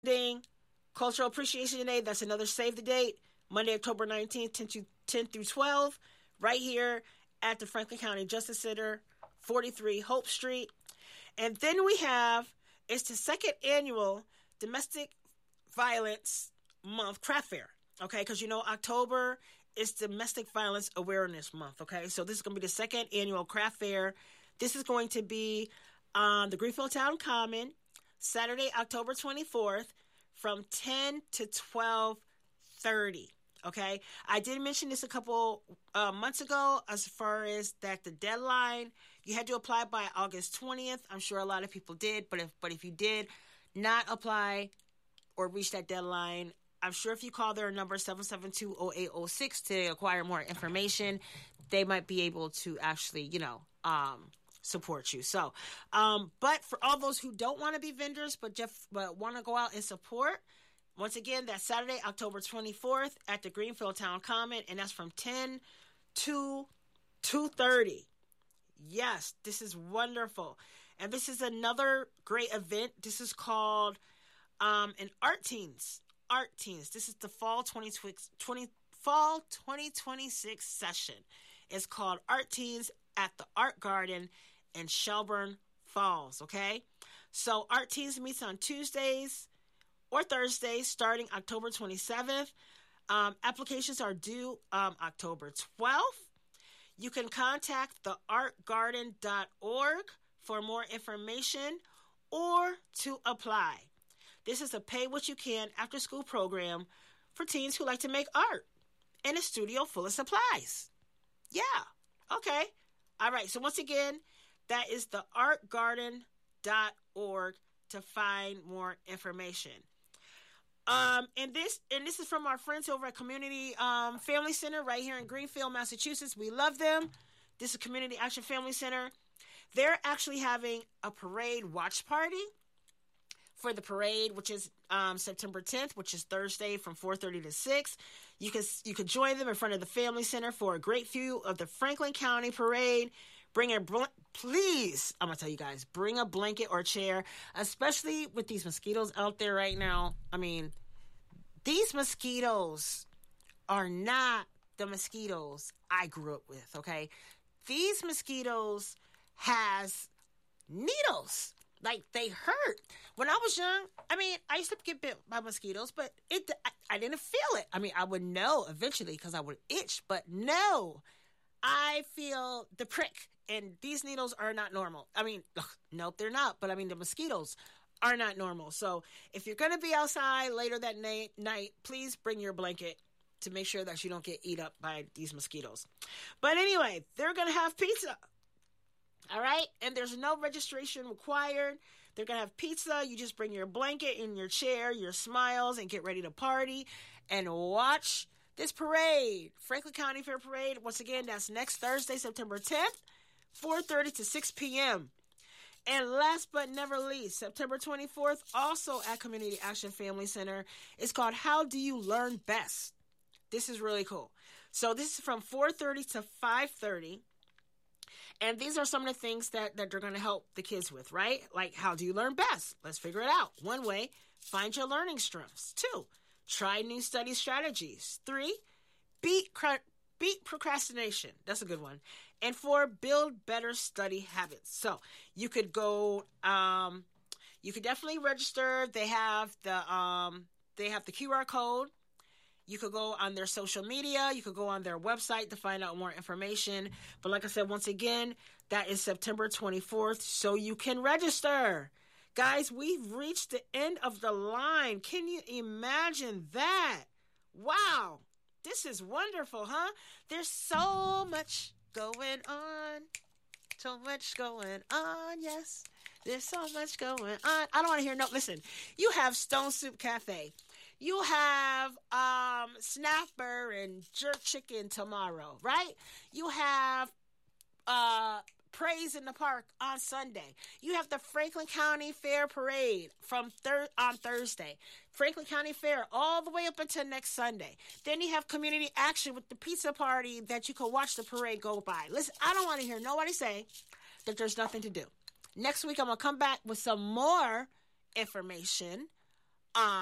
Ding. Cultural Appreciation Day, that's another save the date. Monday, October 19th, 10 through 12, right here at the Franklin County Justice Center, 43 Hope Street. And then we have, it's the second annual Domestic Violence Month craft fair. Okay, because October is Domestic Violence Awareness Month. Okay, so this is going to be the second annual craft fair. This is going to be on the Greenfield Town Common, Saturday, October 24th, from 10 to 12:30. Okay, I did mention this a couple months ago as far as that the deadline, you had to apply by August 20th. I'm sure a lot of people did, but if you did not apply or reach that deadline, I'm sure if you call their number 772-0806 to acquire more information, they might be able to actually, support you. So, but for all those who don't want to be vendors, but want to go out and support, once again, that's Saturday, October 24th at the Greenfield Town Common, and that's from 10 to 2:30. Yes, this is wonderful. And this is another great event. This is called an Art Teens. Art Teens. This is the fall 2026 session. It's called Art Teens at the Art Garden in Shelburne Falls, okay? So Art Teens meets on Tuesdays or Thursdays starting October 27th. Applications are due October 12th. You can contact theartgarden.org for more information or to apply. This is a pay-what-you-can after-school program for teens who like to make art in a studio full of supplies. Yeah, okay. All right, so once again, that is theartgarden.org to find more information. And this is from our friends over at Community Family Center right here in Greenfield, Massachusetts. We love them. This is Community Action Family Center. They're actually having a parade watch party for the parade, which is September 10th, which is Thursday from 4:30 to 6. You could join them in front of the Family Center for a great view of the Franklin County Parade. Please, I'm going to tell you guys, bring a blanket or chair, especially with these mosquitoes out there right now. I mean, these mosquitoes are not the mosquitoes I grew up with, okay? These mosquitoes has needles. Like, they hurt. When I was young, I used to get bit by mosquitoes, but I didn't feel it. I would know eventually because I would itch, but no, I feel the prick. And these needles are not normal. Nope, they're not. But the mosquitoes are not normal. So if you're going to be outside later that night, please bring your blanket to make sure that you don't get eat up by these mosquitoes. But anyway, they're going to have pizza. All right? And there's no registration required. They're going to have pizza. You just bring your blanket and your chair, your smiles, and get ready to party and watch this parade. Franklin County Fair Parade. Once again, that's next Thursday, September 10th, 4:30 to 6 p.m. And last but never least, September 24th, also at Community Action Family Center. It's called How Do You Learn Best? This is really cool. So this is from 4:30 to 5:30. And these are some of the things that they're going to help the kids with, right? Like, how do you learn best? Let's figure it out. 1 way, find your learning strengths. 2, try new study strategies. 3, beat procrastination. That's a good one. And 4, build better study habits. So you could go, you could definitely register. They have the QR code. You could go on their social media. You could go on their website to find out more information. But like I said, once again, that is September 24th, so you can register. Guys, we've reached the end of the line. Can you imagine that? Wow. This is wonderful, huh? There's so much going on. So much going on, yes. There's so much going on. I don't want to hear listen, you have Stone Soup Cafe. You have snapper and jerk chicken tomorrow, right? You have Praise in the Park on Sunday. You have the Franklin County Fair Parade on Thursday. Franklin County Fair all the way up until next Sunday. Then you have community action with the pizza party that you can watch the parade go by. Listen, I don't want to hear nobody say that there's nothing to do. Next week, I'm going to come back with some more information Um,